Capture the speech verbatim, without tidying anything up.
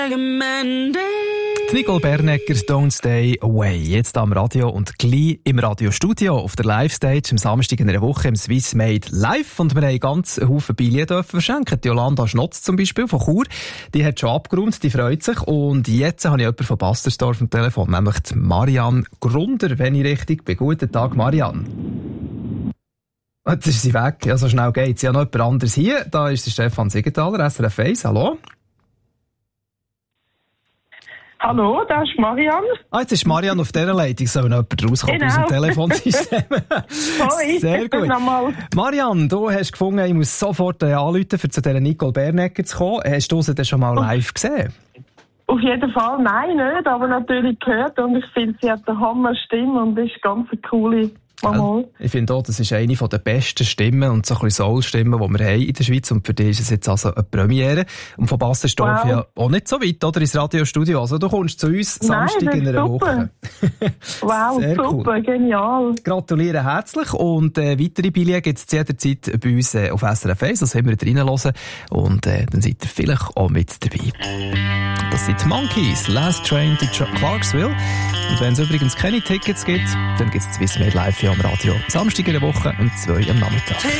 Nicole Bernecker, Don't Stay Away. Jetzt am Radio und gleich im Radiostudio auf der Live-Stage am Samstag in einer Woche im Swiss Made Live. Und wir haben ganz einen Haufen Billionen dürfen verschenken. Die Jolanda Schnotz zum Beispiel von Chur, die hat schon abgerundet, die freut sich. Und jetzt habe ich jemanden von Bastersdorf am Telefon, nämlich die Marianne Grunder, wenn ich richtig bin. Guten Tag, Marianne. Jetzt ist sie weg, ja, so schnell geht's. Ich habe noch jemand anderes hier. Da ist der Stefan Siegenthaler, S R F eins. Hallo. Hallo, da ist Marianne. Ah, jetzt ist Marianne auf dieser Leitung. Soll noch jemand rauskommen genau. aus dem Telefonsystem? Hoi, sehr gut. Marianne, du hast gefunden, ich muss sofort äh, anrufen, um zu dieser Nicole Bernecker zu kommen. Hast du sie denn schon mal live gesehen? Auf jeden Fall, nein, nicht, aber natürlich gehört. Und ich finde, sie hat eine Hammer-Stimme und ist ganz eine coole Mama. Ich finde auch, das ist eine der besten Stimmen und so ein bisschen Soul-Stimmen, die wir haben in der Schweiz. Und für dich ist es jetzt also eine Premiere. Und von Bastersdorf wow. ja auch nicht so weit, oder? Ins Radiostudio. Also du kommst zu uns Samstag Nein, in einer super. Woche. Wow, Sehr super, cool. Genial. Gratuliere herzlich. Und äh, weitere Billionen gibt es jederzeit bei uns äh, auf S R F eins. Das haben wir reinhören. Und äh, dann seid ihr vielleicht auch mit dabei. Das sind die Monkeys, Last Train to Clarksville. Und wenn es übrigens keine Tickets gibt, dann gibt es Swiss Made Live hier am Radio. Samstag in der Woche um zwei am Nachmittag.